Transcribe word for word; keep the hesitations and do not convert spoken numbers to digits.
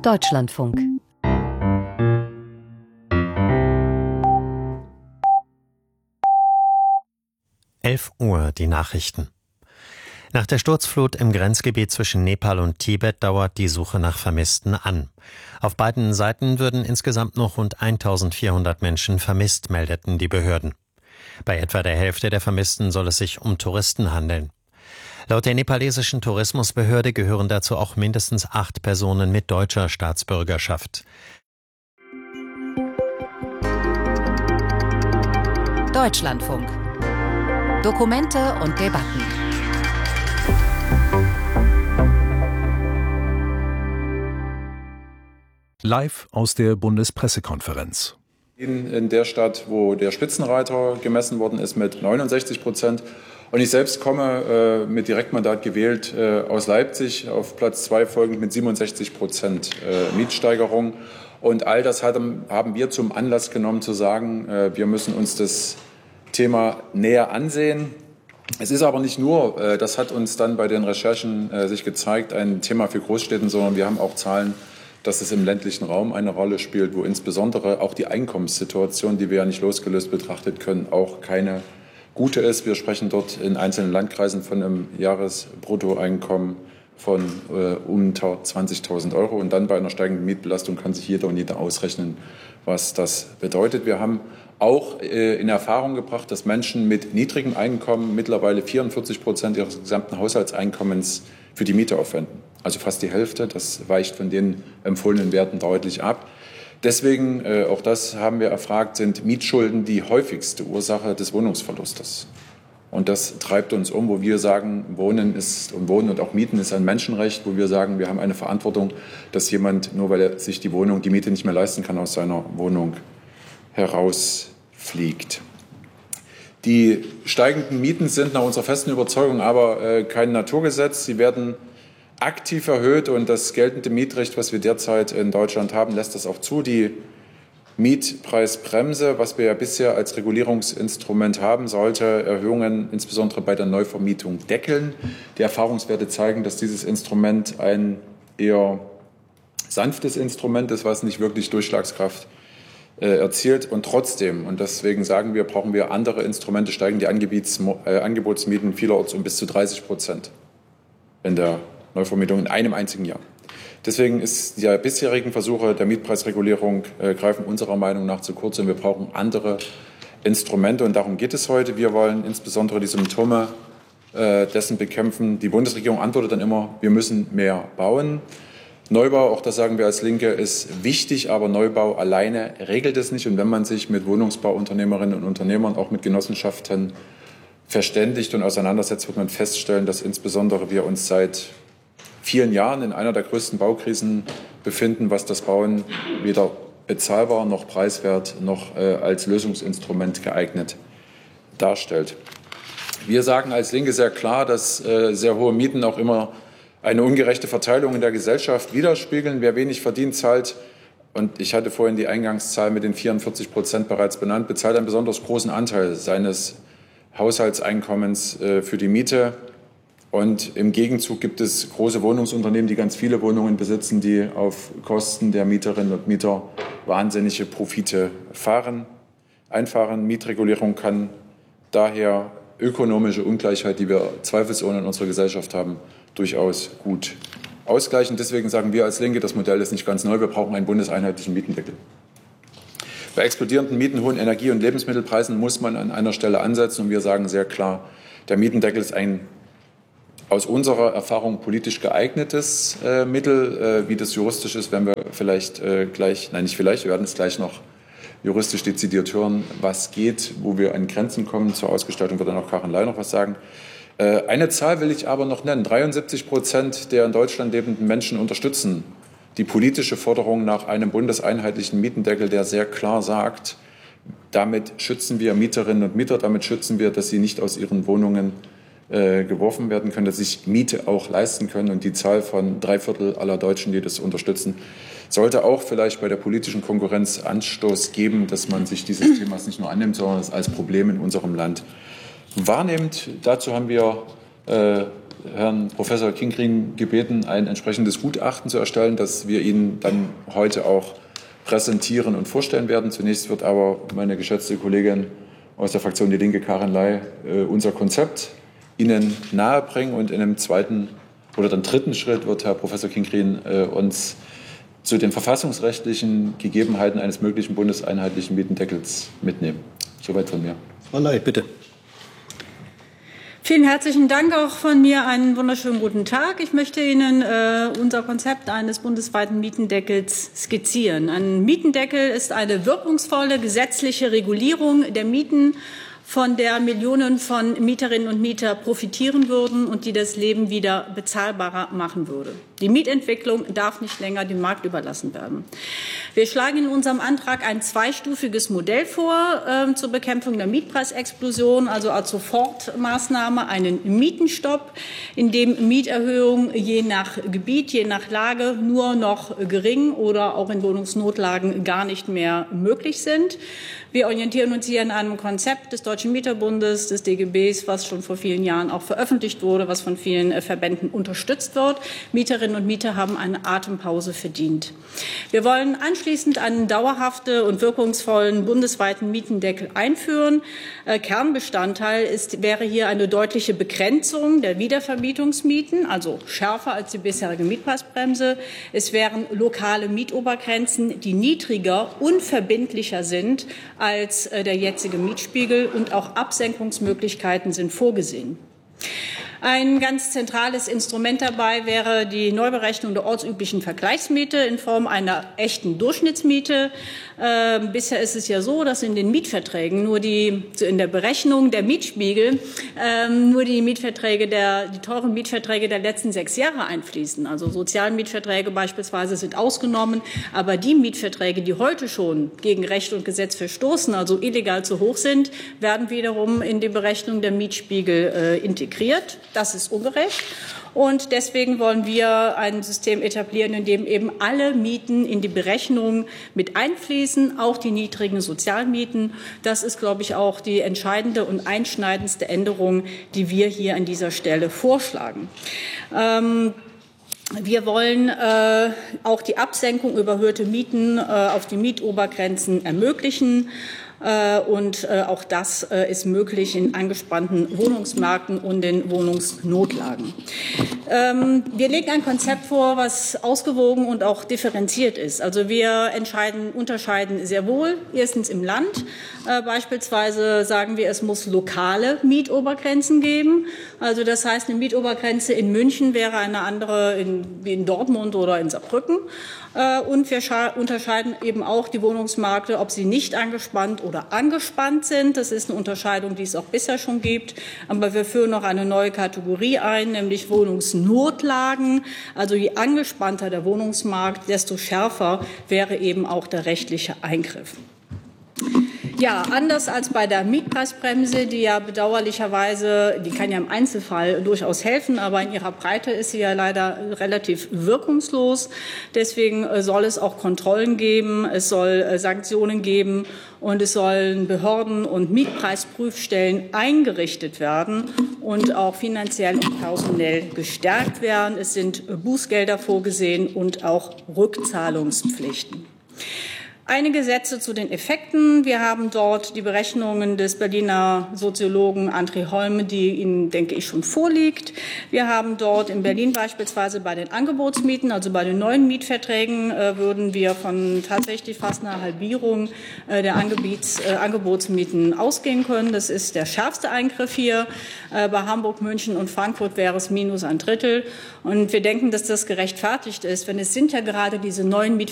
Deutschlandfunk. elf Uhr, die Nachrichten. Nach der Sturzflut im Grenzgebiet zwischen Nepal und Tibet dauert die Suche nach Vermissten an. Auf beiden Seiten würden insgesamt noch rund eintausendvierhundert Menschen vermisst, meldeten die Behörden. Bei etwa der Hälfte der Vermissten soll es sich um Touristen handeln. Laut der nepalesischen Tourismusbehörde gehören dazu auch mindestens acht Personen mit deutscher Staatsbürgerschaft. Deutschlandfunk. Dokumente und Debatten. Live aus der Bundespressekonferenz. In, in der Stadt, wo der Spitzenreiter gemessen worden ist mit neunundsechzig Prozent. Und ich selbst komme äh, mit Direktmandat gewählt äh, aus Leipzig auf Platz zwei folgend mit siebenundsechzig Prozent äh, Mietsteigerung. Und all das hat, haben wir zum Anlass genommen zu sagen, äh, wir müssen uns das Thema näher ansehen. Es ist aber nicht nur, äh, das hat uns dann bei den Recherchen äh, sich gezeigt, ein Thema für Großstädten, sondern wir haben auch Zahlen, dass es im ländlichen Raum eine Rolle spielt, wo insbesondere auch die Einkommenssituation, die wir ja nicht losgelöst betrachtet können, auch keine gute ist. Wir sprechen dort in einzelnen Landkreisen von einem Jahresbruttoeinkommen von äh, unter zwanzigtausend Euro. Und dann bei einer steigenden Mietbelastung kann sich jeder und jede ausrechnen, was das bedeutet. Wir haben auch äh, in Erfahrung gebracht, dass Menschen mit niedrigem Einkommen mittlerweile vierundvierzig Prozent ihres gesamten Haushaltseinkommens für die Miete aufwenden. Also fast die Hälfte. Das weicht von den empfohlenen Werten deutlich ab. Deswegen, äh, auch das haben wir erfragt, sind Mietschulden die häufigste Ursache des Wohnungsverlustes. Und das treibt uns um, wo wir sagen, Wohnen ist und Wohnen und auch Mieten ist ein Menschenrecht, wo wir sagen, wir haben eine Verantwortung, dass jemand, nur weil er sich die Wohnung, die Miete nicht mehr leisten kann, aus seiner Wohnung herausfliegt. Die steigenden Mieten sind nach unserer festen Überzeugung aber äh, kein Naturgesetz. Sie werden aktiv erhöht und das geltende Mietrecht, was wir derzeit in Deutschland haben, lässt das auch zu. Die Mietpreisbremse, was wir ja bisher als Regulierungsinstrument haben, sollte Erhöhungen insbesondere bei der Neuvermietung deckeln. Die Erfahrungswerte zeigen, dass dieses Instrument ein eher sanftes Instrument ist, was nicht wirklich Durchschlagskraft äh, erzielt. Und trotzdem, und deswegen sagen wir, brauchen wir andere Instrumente, steigen die Angebots, äh, Angebotsmieten vielerorts um bis zu dreißig Prozent in der Neuvermietung in einem einzigen Jahr. Deswegen ist die bisherigen Versuche der Mietpreisregulierung äh, greifen unserer Meinung nach zu kurz und wir brauchen andere Instrumente und darum geht es heute. Wir wollen insbesondere die Symptome äh, dessen bekämpfen. Die Bundesregierung antwortet dann immer, wir müssen mehr bauen. Neubau, auch das sagen wir als Linke, ist wichtig, aber Neubau alleine regelt es nicht. Und wenn man sich mit Wohnungsbauunternehmerinnen und Unternehmern, auch mit Genossenschaften verständigt und auseinandersetzt, wird man feststellen, dass insbesondere wir uns seit vielen Jahren in einer der größten Baukrisen befinden, was das Bauen weder bezahlbar noch preiswert noch äh, als Lösungsinstrument geeignet darstellt. Wir sagen als Linke sehr klar, dass äh, sehr hohe Mieten auch immer eine ungerechte Verteilung in der Gesellschaft widerspiegeln. Wer wenig verdient, zahlt, und ich hatte vorhin die Eingangszahl mit den vierundvierzig Prozent bereits benannt, bezahlt einen besonders großen Anteil seines Haushaltseinkommens äh, für die Miete. Und im Gegenzug gibt es große Wohnungsunternehmen, die ganz viele Wohnungen besitzen, die auf Kosten der Mieterinnen und Mieter wahnsinnige Profite fahren, einfahren. Mietregulierung kann daher ökonomische Ungleichheit, die wir zweifelsohne in unserer Gesellschaft haben, durchaus gut ausgleichen. Deswegen sagen wir als Linke, das Modell ist nicht ganz neu. Wir brauchen einen bundeseinheitlichen Mietendeckel. Bei explodierenden Mieten, hohen Energie- und Lebensmittelpreisen muss man an einer Stelle ansetzen. Und wir sagen sehr klar, der Mietendeckel ist ein aus unserer Erfahrung politisch geeignetes äh, Mittel. Äh, wie das juristisch ist, werden wir vielleicht äh, gleich, nein, nicht vielleicht, wir werden es gleich noch juristisch dezidiert hören, was geht, wo wir an Grenzen kommen. Zur Ausgestaltung wird dann auch Karin Ley noch was sagen. Äh, eine Zahl will ich aber noch nennen. dreiundsiebzig Prozent der in Deutschland lebenden Menschen unterstützen die politische Forderung nach einem bundeseinheitlichen Mietendeckel, der sehr klar sagt, damit schützen wir Mieterinnen und Mieter, damit schützen wir, dass sie nicht aus ihren Wohnungen geworfen werden können, dass sich Miete auch leisten können. Und die Zahl von drei Viertel aller Deutschen, die das unterstützen, sollte auch vielleicht bei der politischen Konkurrenz Anstoß geben, dass man sich dieses Themas nicht nur annimmt, sondern es als Problem in unserem Land wahrnimmt. Dazu haben wir äh, Herrn Professor Kincrin gebeten, ein entsprechendes Gutachten zu erstellen, das wir Ihnen dann heute auch präsentieren und vorstellen werden. Zunächst wird aber meine geschätzte Kollegin aus der Fraktion Die Linke, Karin Ley, unser Konzept Ihnen nahebringen. Und in einem zweiten oder dann dritten Schritt wird Herr Professor Kincrin uns zu den verfassungsrechtlichen Gegebenheiten eines möglichen bundeseinheitlichen Mietendeckels mitnehmen. Soweit von mir. Frau Ley, bitte. Vielen herzlichen Dank auch von mir. Einen wunderschönen guten Tag. Ich möchte Ihnen äh, unser Konzept eines bundesweiten Mietendeckels skizzieren. Ein Mietendeckel ist eine wirkungsvolle gesetzliche Regulierung der Mieten, von der Millionen von Mieterinnen und Mietern profitieren würden und die das Leben wieder bezahlbarer machen würde. Die Mietentwicklung darf nicht länger dem Markt überlassen werden. Wir schlagen in unserem Antrag ein zweistufiges Modell vor äh, zur Bekämpfung der Mietpreisexplosion, also als Sofortmaßnahme einen Mietenstopp, in dem Mieterhöhungen je nach Gebiet, je nach Lage nur noch gering oder auch in Wohnungsnotlagen gar nicht mehr möglich sind. Wir orientieren uns hier an einem Konzept des Deutschen Mieterbundes, des D G Bs, was schon vor vielen Jahren auch veröffentlicht wurde, was von vielen Verbänden unterstützt wird. Mieterinnen und Mieter haben eine Atempause verdient. Wir wollen anschließend einen dauerhaften und wirkungsvollen bundesweiten Mietendeckel einführen. Äh, Kernbestandteil ist, wäre hier eine deutliche Begrenzung der Wiedervermietungsmieten, also schärfer als die bisherige Mietpreisbremse. Es wären lokale Mietobergrenzen, die niedriger, unverbindlicher sind als äh, der jetzige Mietspiegel, und auch Absenkungsmöglichkeiten sind vorgesehen. Ein ganz zentrales Instrument dabei wäre die Neuberechnung der ortsüblichen Vergleichsmiete in Form einer echten Durchschnittsmiete. Äh, bisher ist es ja so, dass in den Mietverträgen nur die, in der Berechnung der Mietspiegel äh, nur die Mietverträge der, die teuren Mietverträge der letzten sechs Jahre einfließen. Also Sozialmietverträge beispielsweise sind ausgenommen, aber die Mietverträge, die heute schon gegen Recht und Gesetz verstoßen, also illegal zu hoch sind, werden wiederum in die Berechnung der Mietspiegel äh, integriert. Das ist ungerecht. Und deswegen wollen wir ein System etablieren, in dem eben alle Mieten in die Berechnung mit einfließen, auch die niedrigen Sozialmieten. Das ist, glaube ich, auch die entscheidende und einschneidendste Änderung, die wir hier an dieser Stelle vorschlagen. Ähm, Wir wollen äh, auch die Absenkung überhöhter Mieten äh, auf die Mietobergrenzen ermöglichen. Und auch das ist möglich in angespannten Wohnungsmärkten und in Wohnungsnotlagen. Wir legen ein Konzept vor, was ausgewogen und auch differenziert ist. Also wir entscheiden, unterscheiden sehr wohl, erstens im Land. Beispielsweise sagen wir, es muss lokale Mietobergrenzen geben. Also das heißt, eine Mietobergrenze in München wäre eine andere in, wie in Dortmund oder in Saarbrücken. Und wir unterscheiden eben auch die Wohnungsmärkte, ob sie nicht angespannt oder angespannt sind. Das ist eine Unterscheidung, die es auch bisher schon gibt. Aber wir führen noch eine neue Kategorie ein, nämlich Wohnungsnotlagen. Also je angespannter der Wohnungsmarkt, desto schärfer wäre eben auch der rechtliche Eingriff. Ja, anders als bei der Mietpreisbremse, die ja bedauerlicherweise, die kann ja im Einzelfall durchaus helfen, aber in ihrer Breite ist sie ja leider relativ wirkungslos. Deswegen soll es auch Kontrollen geben, es soll Sanktionen geben und es sollen Behörden und Mietpreisprüfstellen eingerichtet werden und auch finanziell und personell gestärkt werden. Es sind Bußgelder vorgesehen und auch Rückzahlungspflichten. Einige Sätze zu den Effekten. Wir haben dort die Berechnungen des Berliner Soziologen André Holme, die Ihnen, denke ich, schon vorliegt. Wir haben dort in Berlin beispielsweise bei den Angebotsmieten, also bei den neuen Mietverträgen, äh, würden wir von tatsächlich fast einer Halbierung äh, der Angebiets, äh, Angebotsmieten ausgehen können. Das ist der schärfste Eingriff hier. Äh, bei Hamburg, München und Frankfurt wäre es minus ein Drittel. Und wir denken, dass das gerechtfertigt ist, denn es sind ja gerade diese neuen Mietverträge,